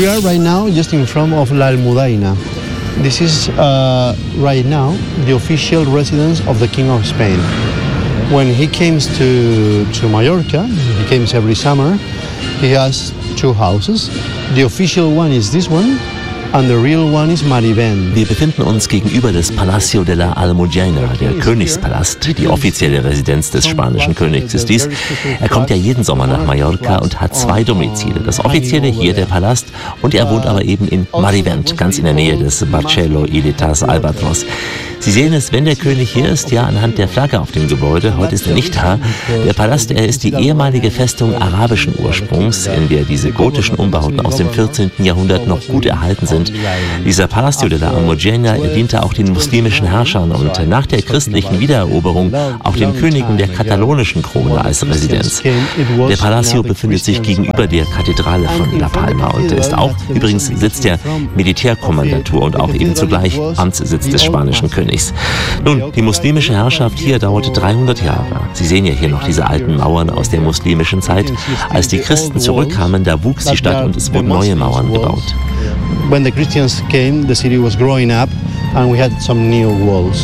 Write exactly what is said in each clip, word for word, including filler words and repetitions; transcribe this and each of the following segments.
We are right now just in front of La Almudaina. This is uh, right now the official residence of the King of Spain. When he comes to, to Mallorca, he comes every summer, he has two houses. The official one is this one, and the real one is Marivent. Wir befinden uns gegenüber des Palacio de la Almudena, der Königspalast. Die offizielle Residenz des spanischen Königs ist dies. Er kommt ja jeden Sommer nach Mallorca und hat zwei Domizile. Das offizielle hier der Palast und er wohnt aber eben in Marivent, ganz in der Nähe des Barceló y de Tas Albatros. Sie sehen es, wenn der König hier ist, ja anhand der Flagge auf dem Gebäude. Heute ist er nicht da. Der Palast, er ist die ehemalige Festung arabischen Ursprungs, in der diese gotischen Umbauten aus dem vierzehnten Jahrhundert noch gut erhalten sind. Dieser Palacio de la Almudena, er diente auch den muslimischen Herrschern und nach der christlichen Wiedereroberung auch den Königen der katalonischen Krone als Residenz. Der Palacio befindet sich gegenüber der Kathedrale von La Palma und ist auch übrigens Sitz der Militärkommandantur und auch eben zugleich Amtssitz des spanischen Königs. Nun, die muslimische Herrschaft hier dauerte dreihundert Jahre. Sie sehen ja hier noch diese alten Mauern aus der muslimischen Zeit. Als die Christen zurückkamen, da wuchs die Stadt und es wurden neue Mauern gebaut. When the Christians came, the city was growing up and we had some new walls.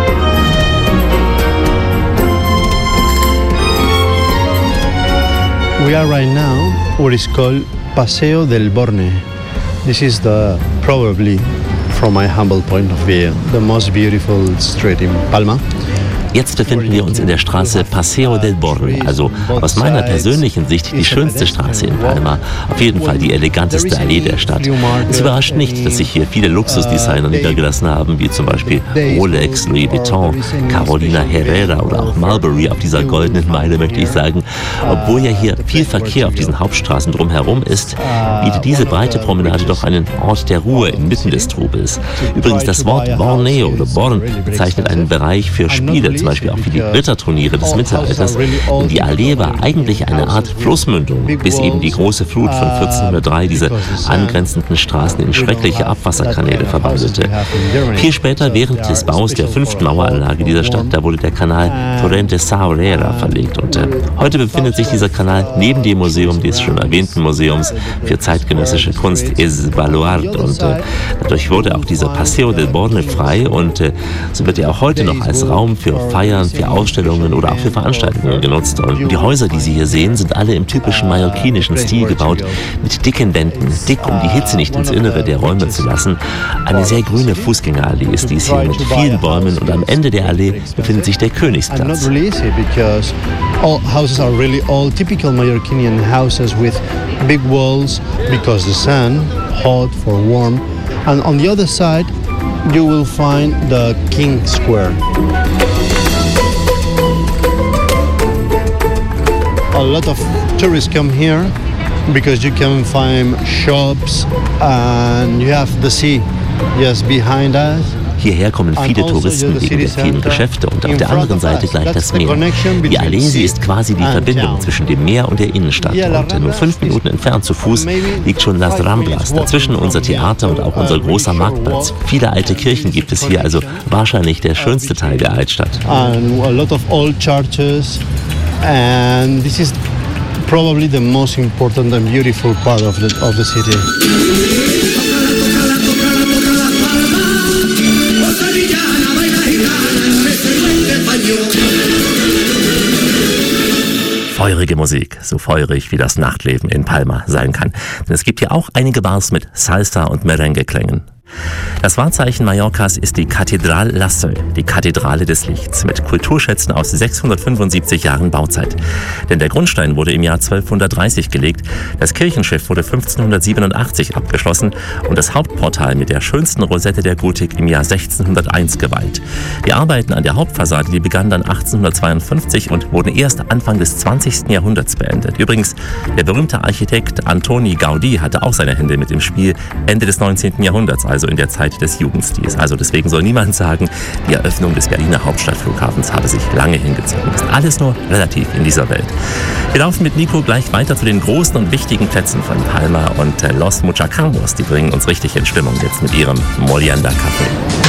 We are right now what is called Paseo del Borne. This is the probably, from my humble point of view, the most beautiful street in Palma. Jetzt befinden wir uns in der Straße Paseo del Borne, also aus meiner persönlichen Sicht die schönste Straße in Palma, auf jeden Fall die eleganteste Allee der Stadt. Es überrascht nicht, dass sich hier viele Luxusdesigner niedergelassen haben, wie zum Beispiel Rolex, Louis Vuitton, Carolina Herrera oder auch Marbury auf dieser goldenen Meile, möchte ich sagen. Obwohl ja hier viel Verkehr auf diesen Hauptstraßen drumherum ist, bietet diese breite Promenade doch einen Ort der Ruhe inmitten des Trubels. Übrigens, das Wort Borneo oder Born bezeichnet einen Bereich für Spiele, zum Beispiel auch für die Ritterturniere des Mittelalters. Und die Allee war eigentlich eine Art Flussmündung, bis eben die große Flut von vierzehnhundertdrei diese angrenzenden Straßen in schreckliche Abwasserkanäle verwandelte. Viel später, während des Baus der fünften Maueranlage dieser Stadt, da wurde der Kanal Torrente Saurera verlegt. Und äh, heute befindet sich dieser Kanal neben dem Museum des schon erwähnten Museums für zeitgenössische Kunst Es Baluard. Und äh, dadurch wurde auch dieser Paseo del Borne frei und äh, so wird er auch heute noch als Raum für Feiern, für Ausstellungen oder auch für Veranstaltungen genutzt. Und die Häuser, die Sie hier sehen, sind alle im typischen mallorquinischen Stil gebaut, mit dicken Wänden, dick, um die Hitze nicht ins Innere der Räume zu lassen. Eine sehr grüne Fußgängerallee ist dies hier mit vielen Bäumen und am Ende der Allee befindet sich der Königsplatz. All houses are really all typical Mallorquinian houses with big walls because the sun, hot for warm. And on the other side, you will find the King Square. A lot of tourists come here because you can find shops and you have the sea just behind us. Hierher kommen viele Touristen wegen der vielen Geschäfte und auf der anderen Seite gleich das Meer. Die Allee, sie ist quasi die Verbindung zwischen dem Meer und der Innenstadt. Und nur fünf Minuten entfernt zu Fuß liegt schon Las Ramblas, dazwischen unser Theater und auch unser großer Marktplatz. Viele alte Kirchen gibt es hier, also wahrscheinlich der schönste Teil der Altstadt. And a lot of old churches and this is probably the most important and beautiful part of the, of the city. Feurige Musik, so feurig wie das Nachtleben in Palma sein kann. Denn es gibt hier auch einige Bars mit Salsa und Merengue-Klängen. Das Wahrzeichen Mallorcas ist die Catedral Las Sol, die Kathedrale des Lichts, mit Kulturschätzen aus sechshundertfünfundsiebzig Jahren Bauzeit. Denn der Grundstein wurde im Jahr zwölfhundertdreißig gelegt, das Kirchenschiff wurde fünfzehnhundertsiebenundachtzig abgeschlossen und das Hauptportal mit der schönsten Rosette der Gotik im Jahr sechzehnhunderteins geweiht. Die Arbeiten an der Hauptfassade, die begannen dann achtzehnhundertzweiundfünfzig und wurden erst Anfang des zwanzigsten Jahrhunderts beendet. Übrigens, der berühmte Architekt Antoni Gaudí hatte auch seine Hände mit im Spiel, Ende des neunzehnten Jahrhunderts, also in der Zeit des Jugendstils. Also deswegen soll niemand sagen, die Eröffnung des Berliner Hauptstadtflughafens habe sich lange hingezogen. Ist alles nur relativ in dieser Welt. Wir laufen mit Nico gleich weiter zu den großen und wichtigen Plätzen von Palma und Los Muchacambos. Die bringen uns richtig in Stimmung jetzt mit ihrem Molienda Café.